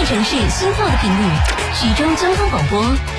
电城市心跳的频率，徐州交通广播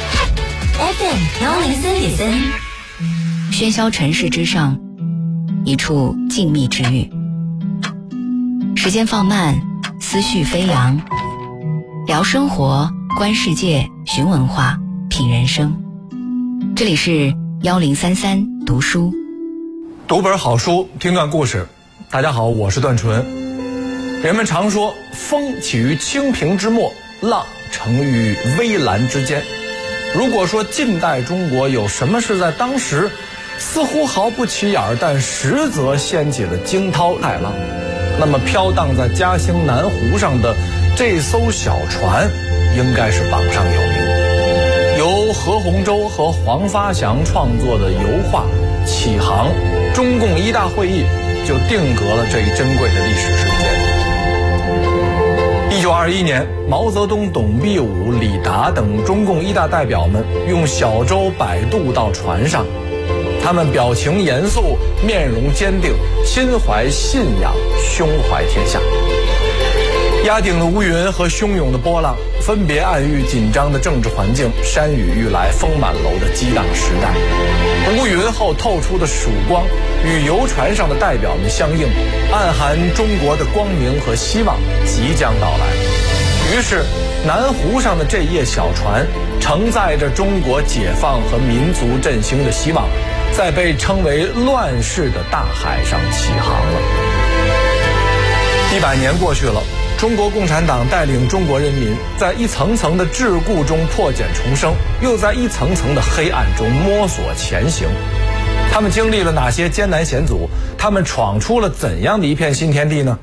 FM103.3。 喧嚣城市之上，一处静谧之域。时间放慢，思绪飞扬，聊生活，观世界，寻文化，品人生。这里是1033读书， 读本好书，听段故事。大家好，我是段纯。人们常说，风起于清平之末，浪成于微澜之间。如果说近代中国有什么是在当时似乎毫不起眼，但实则掀起了惊涛骇浪，那么飘荡在嘉兴南湖上的这艘小船应该是榜上有名。由何鸿洲和黄发祥创作的油画《启航》，中共一大会议就定格了这一珍贵的历史瞬间。1921年，毛泽东、董必武、李达等中共一大代表们用小舟摆渡到船上，他们表情严肃，面容坚定，心怀信仰，胸怀天下。压顶的乌云和汹涌的波浪，分别暗喻紧张的政治环境，山雨欲来风满楼的激荡时代。乌云后透出的曙光与游船上的代表们相应，暗含中国的光明和希望即将到来。于是南湖上的这叶小船承载着中国解放和民族振兴的希望，在被称为乱世的大海上起航了。100年过去了，中国共产党带领中国人民在一层层的桎梏中破茧重生，又在一层层的黑暗中摸索前行。他们经历了哪些艰难险阻？他们闯出了怎样的一片新天地呢？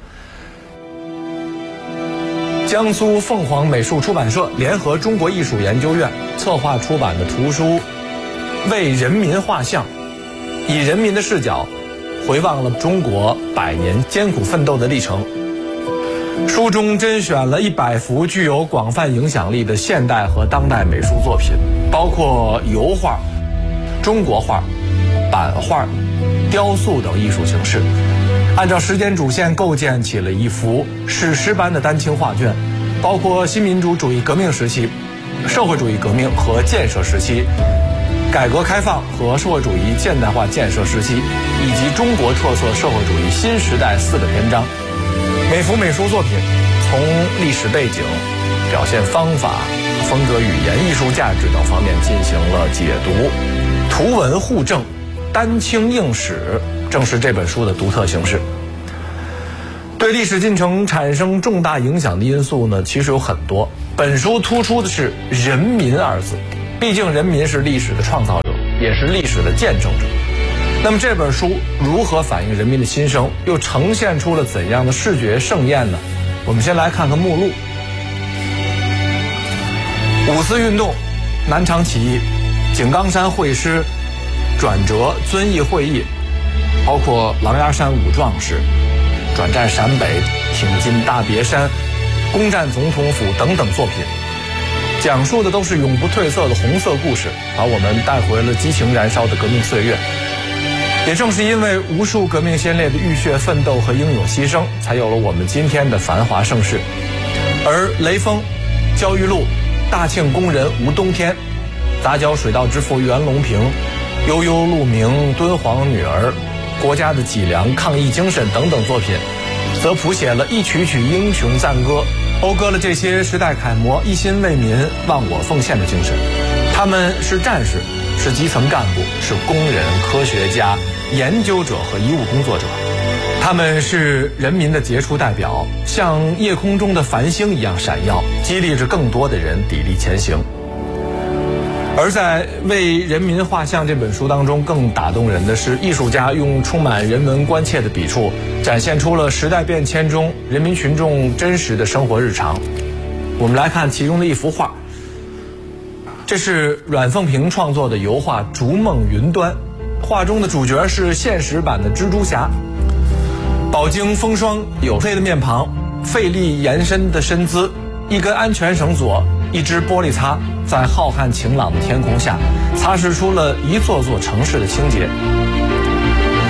江苏凤凰美术出版社联合中国艺术研究院策划出版的图书《为人民画像》，以人民的视角回望了中国100年艰苦奋斗的历程。书中甄选了100幅具有广泛影响力的现代和当代美术作品，包括油画、中国画、版画、雕塑等艺术形式，按照时间主线构建起了一幅史诗般的丹青画卷，包括新民主主义革命时期、社会主义革命和建设时期、改革开放和社会主义现代化建设时期，以及中国特色社会主义新时代4个篇章。每幅美术作品从历史背景、表现方法、风格语言、艺术价值等方面进行了解读，图文互证，丹青映史，正是这本书的独特形式。对历史进程产生重大影响的因素呢，其实有很多。本书突出的是人民2字，毕竟人民是历史的创造者，也是历史的见证者。那么这本书如何反映人民的心声，又呈现出了怎样的视觉盛宴呢？我们先来看看目录。五四运动、南昌起义、井冈山会师、转折、遵义会议，包括狼牙山五壮士、转战陕北、挺进大别山、攻占总统府等等作品，讲述的都是永不褪色的红色故事，把我们带回了激情燃烧的革命岁月。也正是因为无数革命先烈的浴血奋斗和英勇牺牲，才有了我们今天的繁华盛世。而雷锋、焦裕禄、大庆工人吴冬天、杂交水稻之父袁隆平、悠悠鹿鸣、敦煌女儿、国家的脊梁、抗疫精神等等作品，则谱写了一曲曲英雄赞歌，讴歌了这些时代楷模一心为民、忘我奉献的精神。他们是战士，是基层干部，是工人、科学家、研究者和医务工作者。他们是人民的杰出代表，像夜空中的繁星一样闪耀，激励着更多的人砥砺前行。而在《为人民画像》这本书当中，更打动人的是艺术家用充满人文关切的笔触，展现出了时代变迁中人民群众真实的生活日常。我们来看其中的一幅画，这是阮凤萍创作的油画《逐梦云端》，画中的主角是现实版的蜘蛛侠，饱经风霜，黝黑的面庞，费力延伸的身姿，一根安全绳索，一支玻璃擦，在浩瀚晴朗的天空下，擦拭出了一座座城市的清洁。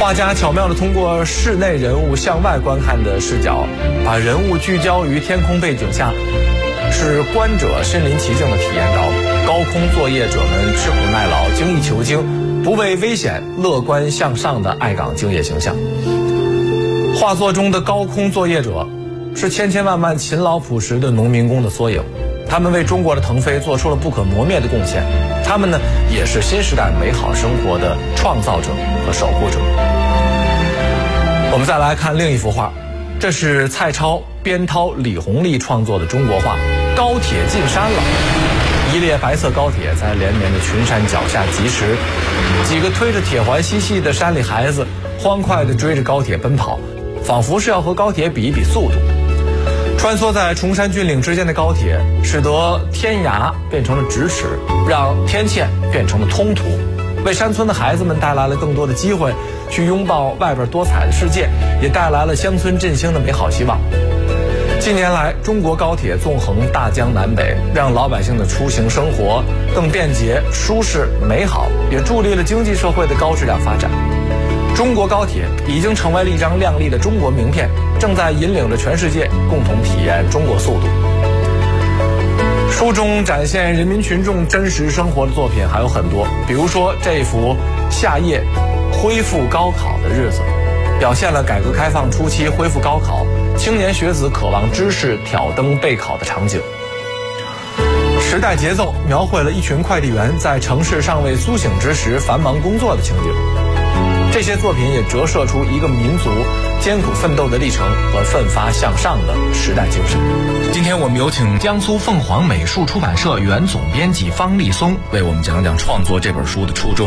画家巧妙地通过室内人物向外观看的视角，把人物聚焦于天空背景下，使观者身临其境地体验到高空作业者们吃苦耐劳、精益求精、不畏危险、乐观向上的爱岗敬业形象。画作中的高空作业者是千千万万勤劳朴实的农民工的缩影，他们为中国的腾飞做出了不可磨灭的贡献。他们呢，也是新时代美好生活的创造者和守护者。我们再来看另一幅画，这是蔡超、边涛、李红利创作的中国画《高铁进山了》。一列白色高铁在连绵的群山脚下疾驰，几个推着铁环嬉戏的山里孩子欢快地追着高铁奔跑，仿佛是要和高铁比一比速度。穿梭在崇山峻岭之间的高铁，使得天涯变成了咫尺，让天堑变成了通途，为山村的孩子们带来了更多的机会去拥抱外边多彩的世界，也带来了乡村振兴的美好希望。近年来，中国高铁纵横大江南北，让老百姓的出行生活更便捷、舒适、美好，也助力了经济社会的高质量发展。中国高铁已经成为了一张亮丽的中国名片，正在引领着全世界共同体验中国速度。书中展现人民群众真实生活的作品还有很多，比如说这幅夏夜恢复高考的日子，表现了改革开放初期恢复高考，青年学子渴望知识、挑灯备考的场景。时代节奏描绘了一群快递员在城市尚未苏醒之时繁忙工作的情景。这些作品也折射出一个民族艰苦奋斗的历程和奋发向上的时代精神。今天我们有请江苏凤凰美术出版社原总编辑方立松为我们讲讲创作这本书的初衷。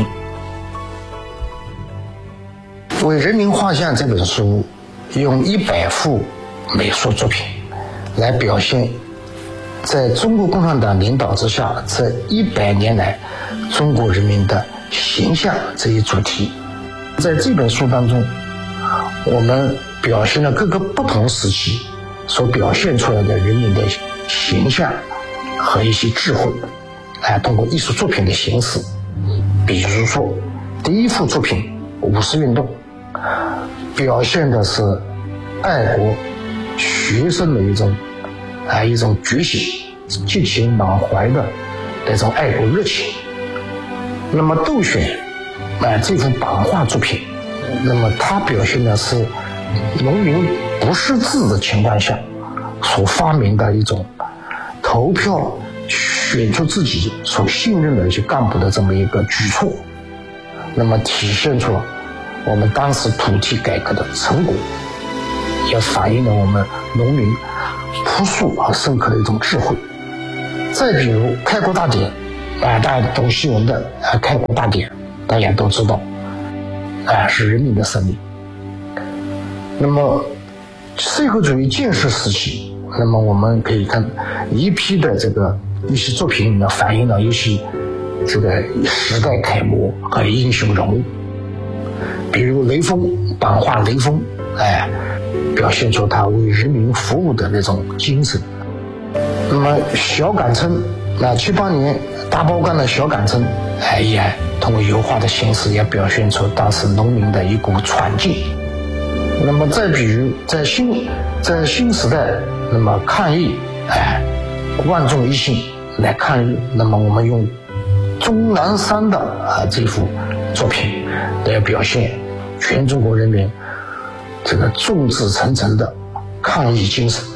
为人民画像这本书用100幅美术作品来表现在中国共产党领导之下这100年来中国人民的形象这一主题。在这本书当中，我们表现了各个不同时期所表现出来的人民的形象和一些智慧，通过艺术作品的形式，比如说第一幅作品五四运动，表现的是爱国学生的一种觉醒、激情满怀的那种爱国热情。那么窦选这幅版画作品，那么它表现的是农民不识字的情况下所发明的一种投票选出自己所信任的一些干部的这么一个举措，那么体现出了我们当时土地改革的成果，也反映了我们农民朴素而深刻的一种智慧。再比如开国大典，大家懂新闻的开国大典，大家都知道，是人民的胜利。那么社会主义建设时期，那么我们可以看一批的一些作品里面反映了一些时代楷模和英雄人物，比如雷锋版画雷锋，表现出他为人民服务的那种精神。那么小岗村，78年大爆缸的小岗村，也通过油画的形式也表现出当时农民的一股闯劲。那么再比如在新时代，那么抗议，万众一心来抗议，那么我们用钟南山的这幅作品来表现全中国人民众志成城的抗议精神。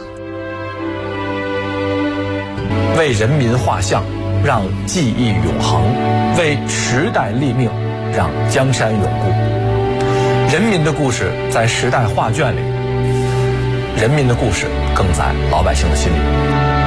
为人民画像，让记忆永恒；为时代立命，让江山永固。人民的故事在时代画卷里，人民的故事更在老百姓的心里。